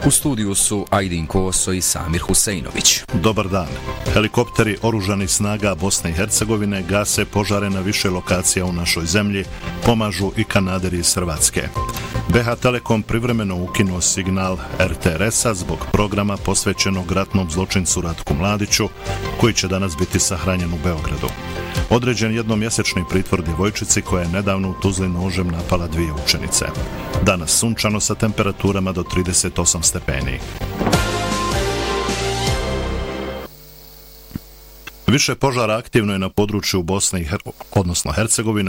U studiju su Ajdin Koso i Samir Huseinović. Dobar dan. Helikopteri oružanih snaga Bosne i Hercegovine gase požare na više lokacija u našoj zemlji, pomažu i kanaderi iz Hrvatske. BH Telekom privremeno ukinuo signal RTRS-a zbog programa posvećenog ratnom zločincu Ratku Mladiću, koji će danas biti sahranjen u Beogradu. Određen jednomjesečni pritvor djevojčici koja je nedavno u Tuzli nožem napala 2 učenice. Danas sunčano sa temperaturama do 38 stepeni. Više požara aktivno je na području Bosne i Hercegovine,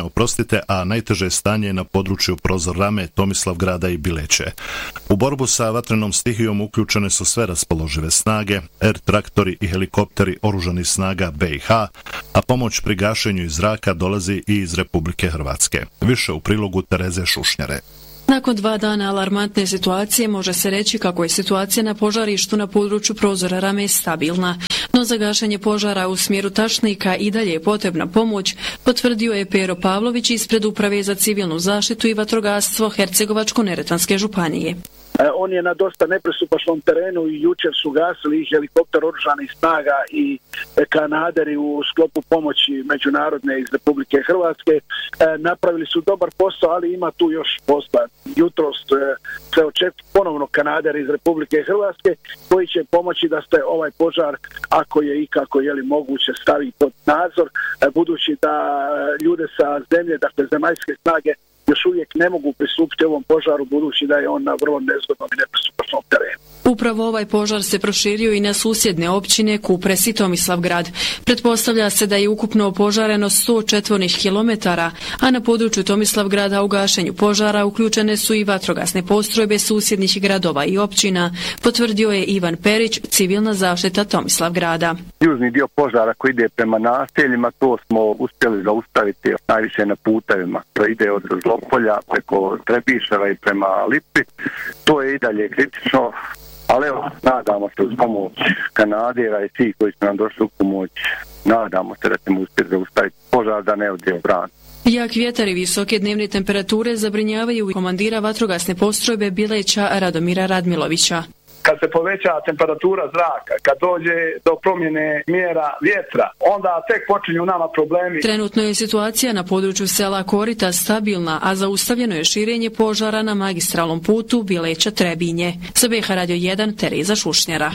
a najteže stanje je na području Prozor Rame, Tomislavgrada i Bileće. U borbu sa vatrenom stihijom uključene su sve raspoložive snage, traktori i helikopteri oružanih snaga BiH, a pomoć pri gašenju iz zraka dolazi i iz Republike Hrvatske. Više u prilogu Tereze Šušnjare. Nakon 2 dana alarmantne situacije može se reći kako je situacija na požarištu na području Prozora Rame stabilna, no za gašenje požara u smjeru Tašnika i dalje je potrebna pomoć, potvrdio je Pero Pavlović ispred Uprave za civilnu zaštitu i vatrogastvo Hercegovačko-Neretvanske županije. On je na dosta nepristupačnom terenu i jučer su gasili i helikopter oružanih snaga i kanaderi u sklopu pomoći međunarodne iz Republike Hrvatske. Napravili su dobar posao, ali ima tu još posla. Jutros se očekuje ponovno kanaderi iz Republike Hrvatske koji će pomoći da se ovaj požar, ako je ikako moguće, stavi pod nadzor, budući da ljude sa zemlje, dakle zemaljske snage, još uvijek ne mogu pristupiti ovom požaru, budući da je on na vrlo nezgodnom i nepristupačnom terenu. Upravo ovaj požar se proširio i na susjedne općine Kupres i Tomislavgrad. Pretpostavlja se da je ukupno opožareno 100 četvornih kilometara, a na području Tomislavgrada u gašenju požara uključene su i vatrogasne postrojbe susjednih gradova i općina, potvrdio je Ivan Perić, civilna zaštita Tomislavgrada. Južni dio požara koji ide prema naseljima, to smo uspjeli zaustaviti najviše na putevima. To ide od Zlopolja preko Trebiševa i prema Lipi. To je i dalje kritično. Ali evo, nadamo se uz pomoć kanadera i svih koji su nam došli u pomoć, nadamo se da ćemo uspjeti zaustaviti požar da ne odje u bran. Jak vjetar i visoke dnevne temperature zabrinjavaju i komandira vatrogasne postrojbe Bileća Radomira Radmilovića. Kad se poveća temperatura zraka, kad dođe do promjene mjera vjetra, onda tek počinju nama problemi. Trenutno je situacija na području sela Korita stabilna, a zaustavljeno je širenje požara na magistralnom putu Bileća-Trebinje. Za BH Radio 1, Tereza Šušnjara.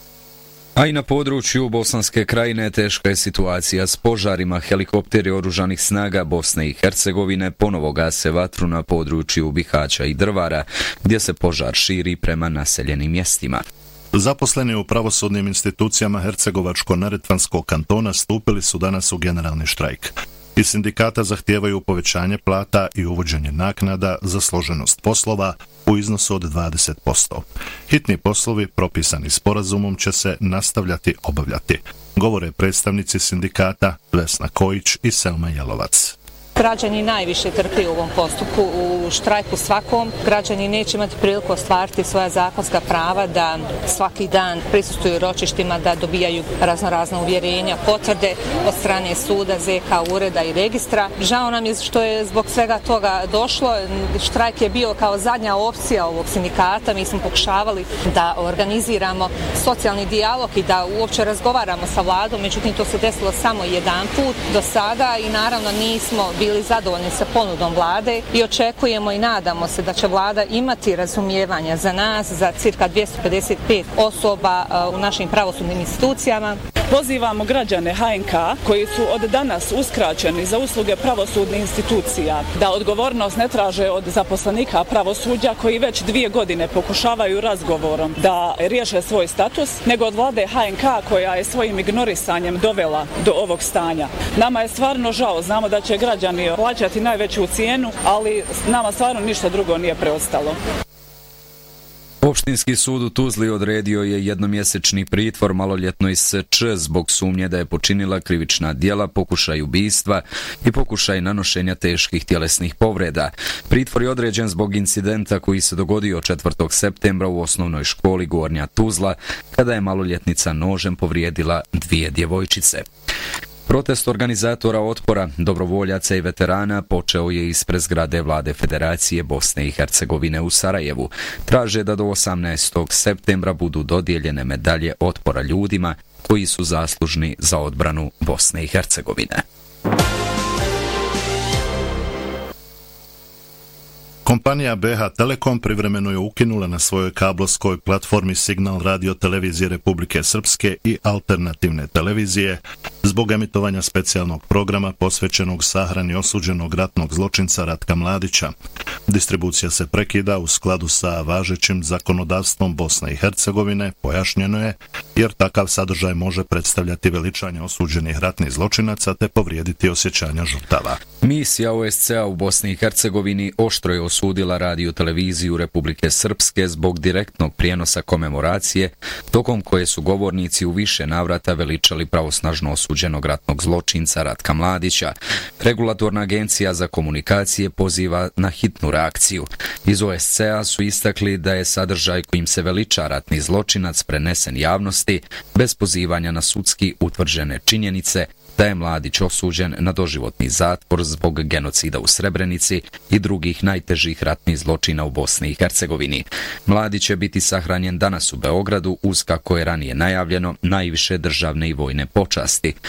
A i na području Bosanske krajine teška je situacija s požarima. Helikopteri oružanih snaga Bosne i Hercegovine ponovo gase vatru na području Bihaća i Drvara, gdje se požar širi prema naseljenim mjestima. Zaposleni u pravosudnim institucijama Hercegovačko-Neretvanskog kantona stupili su danas u generalni štrajk. Iz sindikata zahtijevaju povećanje plata i uvođenje naknada za složenost poslova u iznosu od 20%. Hitni poslovi propisani sporazumom će se nastavljati obavljati, govore predstavnici sindikata Vesna Kojić i Selma Jelovac. Građani najviše trpi u ovom postupku, u štrajku svakom. Građani neće imati priliku ostvariti svoja zakonska prava da svaki dan prisustvuju ročištima, da dobijaju raznorazna uvjerenja, potvrde od strane suda, ZK ureda i registra. Žao nam je što je zbog svega toga došlo. Štrajk je bio kao zadnja opcija ovog sindikata. Mi smo pokušavali da organiziramo socijalni dijalog i da uopće razgovaramo sa vladom, međutim to se desilo samo jedan put do sada i naravno nismo bili zadovoljni sa ponudom vlade i očekujemo i nadamo se da će vlada imati razumijevanja za nas, za cirka 255 osoba u našim pravosudnim institucijama. Pozivamo građane HNK koji su od danas uskraćeni za usluge pravosudnih institucija da odgovornost ne traže od zaposlenika pravosuđa koji već 2 godine pokušavaju razgovorom da riješe svoj status, nego od vlade HNK koja je svojim ignorisanjem dovela do ovog stanja. Nama je stvarno žao, znamo da će građani plaćati najveću cijenu, ali nama stvarno ništa drugo nije preostalo. Opštinski sud u Tuzli odredio je jednomjesečni pritvor maloljetnoj SČ zbog sumnje da je počinila krivična djela, pokušaj ubistva i pokušaj nanošenja teških tjelesnih povreda. Pritvor je određen zbog incidenta koji se dogodio 4. septembra u osnovnoj školi Gornja Tuzla, kada je maloljetnica nožem povrijedila 2 djevojčice. Protest organizatora otpora, dobrovoljaca i veterana počeo je ispred zgrade Vlade Federacije Bosne i Hercegovine u Sarajevu. Traže da do 18. septembra budu dodijeljene medalje otpora ljudima koji su zaslužni za odbranu Bosne i Hercegovine. Kompanija BH Telekom privremeno je ukinula na svojoj kablovskoj platformi signal radio televizije Republike Srpske i alternativne televizije zbog emitovanja specijalnog programa posvećenog sahrani osuđenog ratnog zločinca Ratka Mladića. Distribucija se prekida u skladu sa važećim zakonodavstvom Bosne i Hercegovine, pojašnjeno je, jer takav sadržaj može predstavljati veličanje osuđenih ratnih zločinaca te povrijediti osjećanja žrtava. Misija OSCE u Bosni i Hercegovini oštro je osudila radio televiziju Republike Srpske zbog direktnog prijenosa komemoracije, tokom koje su govornici u više navrata veličali pravosnažno osuđenog ratnog zločinca Ratka Mladića. Regulatorna agencija za komunikacije poziva na hitnu reakciju. Iz OSCE su istakli da je sadržaj kojim se veliča ratni zločinac prenesen javnosti bez pozivanja na sudski utvrđene činjenice da je Mladić osuđen na doživotni zatvor zbog genocida u Srebrenici i drugih najtežih ratnih zločina u Bosni i Hercegovini. Mladić će biti sahranjen danas u Beogradu uz, kako je ranije najavljeno, najviše državne i vojne počasti.